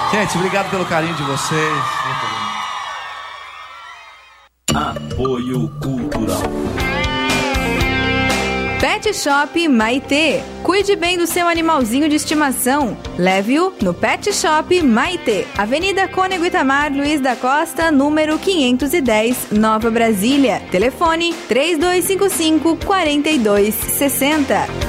Gente, obrigado pelo carinho de vocês. Apoio Cultural. Pet Shop Maitê. Cuide bem do seu animalzinho de estimação. Leve-o no Pet Shop Maitê. Avenida Cônego Itamar Luiz da Costa, número 510, Nova Brasília. Telefone 3255-4260.